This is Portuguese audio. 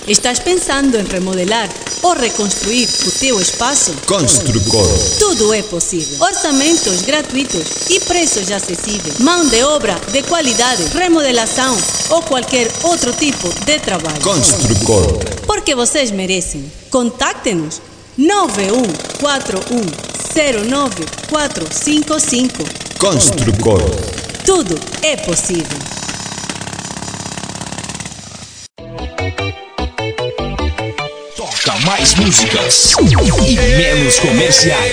Estás pensando em remodelar ou reconstruir o teu espaço? Construcor. Tudo é possível. Orçamentos gratuitos e preços acessíveis. Mão de obra de qualidade, remodelação ou qualquer outro tipo de trabalho. Construcor. Porque vocês merecem. Contacte-nos 9141095455. Construcor. Tudo é possível. Toca mais músicas e menos comerciais.